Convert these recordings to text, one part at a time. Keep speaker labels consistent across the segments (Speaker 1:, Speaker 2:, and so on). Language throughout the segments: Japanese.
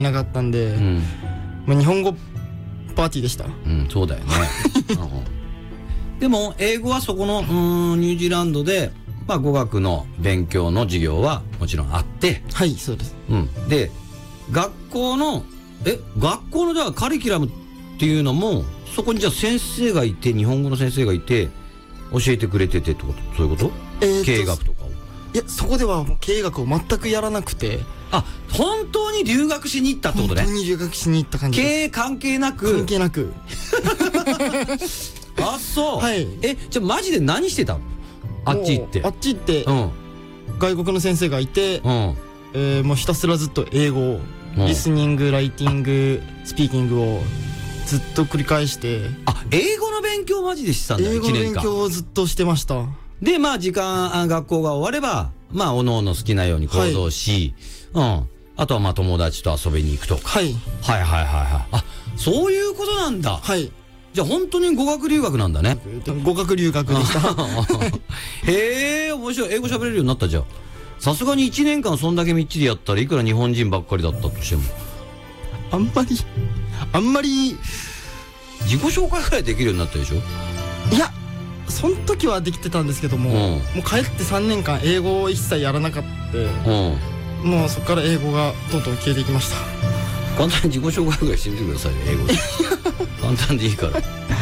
Speaker 1: なかったんで、まあ、日本語パーティーでした。
Speaker 2: そうだよね。でも英語はそこのニュージーランドで、まあ、語学の勉強の授業はもちろんあって、
Speaker 1: はい、そうです。
Speaker 2: で学校のじゃあカリキュラムっていうのもそこにじゃあ先生がいて、日本語の先生がいて教えてくれててってこと、そういうこと？経営学とかを。
Speaker 1: いや、そこでは経営学を全くやらなくて。
Speaker 2: 本当に留学しに行ったってことね。
Speaker 1: 本当に留学しに行った感じです。
Speaker 2: 経営関係なく。
Speaker 1: 関係なく。
Speaker 2: そう。
Speaker 1: はい。
Speaker 2: じゃあマジで何してたの？あっち行って。
Speaker 1: あっち行って、外国の先生がいて、もうひたすらずっと英語を、リスニング、ライティング、スピーキングをずっと繰り返して。
Speaker 2: 英語の勉強マジでしてたんだよ。
Speaker 1: 英語の勉強をずっとしてました。で、
Speaker 2: まあ学校が終われば、まあ、おのおの好きなように行動し、あとはまあ友達と遊びに行くとか。はい。そういうことなんだ。はい。じゃあ本当に語学留学なんだね。
Speaker 1: 語学留学でした。
Speaker 2: へえ、面白い。英語喋れるようになったじゃん。さすがに1年間そんだけみっちりやったらいくら日本人ばっかりだったとしても。
Speaker 1: あんまり、
Speaker 2: 自己紹介くらいできるようになったでしょ？
Speaker 1: いや、その時はできてたんですけども、もう帰って3年間英語を一切やらなかった。もうそこから英語がどんどん消えていきました。
Speaker 2: 簡単に自己紹介ぐらいしてみてくださいよ、英語で。簡単でいいから。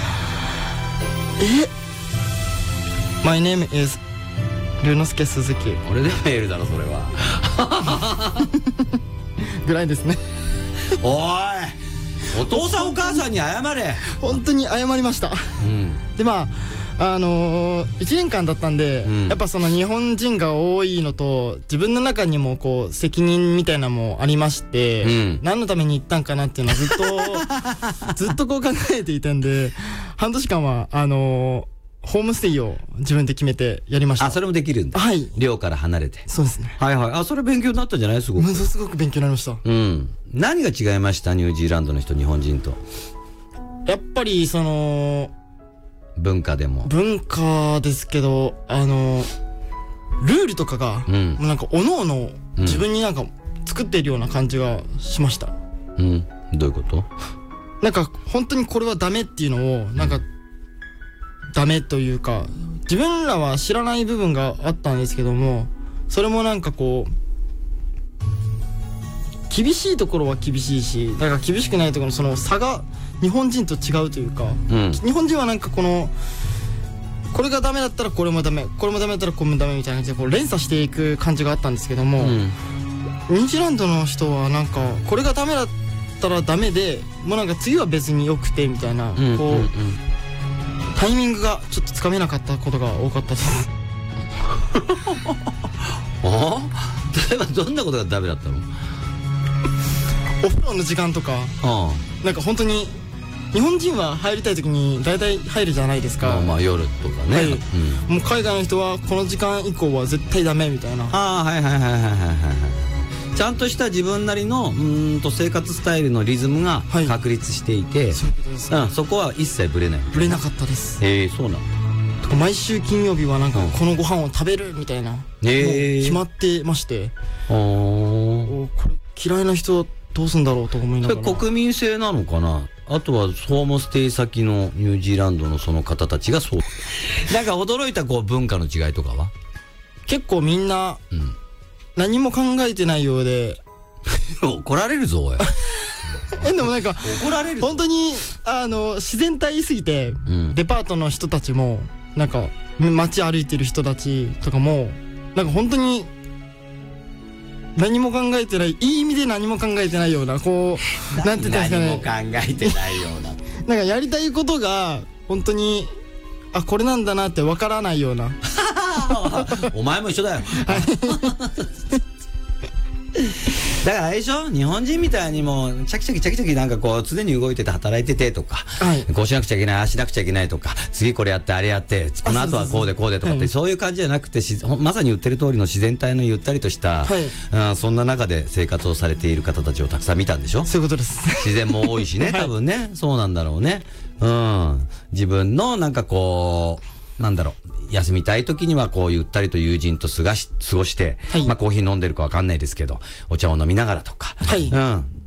Speaker 1: My name is 龍之介鈴木。
Speaker 2: 俺でメールだろそれは。
Speaker 1: ぐらいですね。
Speaker 2: おい、お父さんお母さんに謝れ。
Speaker 1: 本当に謝りました。でまあ1年間だったんで、やっぱその日本人が多いのと自分の中にもこう責任みたいなのもありまして、何のために行ったんかなっていうのはずっとこう考えていたんで、半年間はホームステイを自分で決めてやりました。
Speaker 2: それもできるんだ。はい。寮から離れて。
Speaker 1: そうですね。
Speaker 2: それ勉強になったんじゃない？すごく。
Speaker 1: すごく勉強になりました。
Speaker 2: 何が違いました？ニュージーランドの人、日本人と。
Speaker 1: やっぱりその
Speaker 2: 文化
Speaker 1: ですけど、ルールとかが、もうなんかおのおの自分になんか作っているような感じがしました。
Speaker 2: どういうこと？
Speaker 1: なんか本当にこれはダメっていうのをなんかダメというか、自分らは知らない部分があったんですけども、それもなんかこう厳しいところは厳しいし、なんか厳しくないところのその差が日本人と違うというか、日本人はなんかこれがダメだったらこれもダメ、これもダメだったらこれもダメみたいな感じでこう連鎖していく感じがあったんですけども、ニュージーランドの人はなんかこれがダメだったらダメで、もうなんか次は別に良くてみたいな、こうタイミングがちょっとつかめなかったことが多かったです。
Speaker 2: 例えばどんなことがダメだったの？
Speaker 1: お風呂の時間とか、なんか本当に日本人は入りたい時に大体入るじゃないですか。
Speaker 2: 夜とかね。
Speaker 1: もう海外の人はこの時間以降は絶対ダメみたいな。
Speaker 2: ちゃんとした自分なりの生活スタイルのリズムが確立していて、そこは一切ブレない。
Speaker 1: ブレなかったです。
Speaker 2: そうなんだ。
Speaker 1: 毎週金曜日はなんかこのご飯を食べるみたいな、決まってまして、これ嫌いな人どうすんだろうと思いながら。
Speaker 2: それ国民性なのかな？あとはホームステイ先のニュージーランドのその方たちがそう。なんか驚いた文化の違いとかは？
Speaker 1: 結構みんな何も考えてないようで。
Speaker 2: 怒られるぞおい。
Speaker 1: でもなんか
Speaker 2: 怒られる。
Speaker 1: 本当に自然体すぎて、デパートの人たちもなんか街歩いてる人たちとかもなんか本当に何も考えてない、いい意味で何も考えてないような、こうなんて言ったんですかね。
Speaker 2: 何も考えてないような。
Speaker 1: なんかやりたいことが本当にこれなんだなってわからないような。
Speaker 2: お前も一緒だよ。だからあれでしょ、日本人みたいにもうチャキチャキなんかこう常に動いてて働いててとか、こうしなくちゃいけない、ああしなくちゃいけないとか、次これやってあれやってこの後はこうでこうでとかって、そういう感じじゃなくて、まさに言ってる通りの自然体のゆったりとした、そんな中で生活をされている方たちをたくさん見たんでしょ。
Speaker 1: そういうことです。
Speaker 2: 自然も多いしね、多分ね、そうなんだろうね。自分のなんかこうなんだろう、休みたい時にはこうゆったりと友人と過ごして、コーヒー飲んでるかわかんないですけどお茶を飲みながらとか、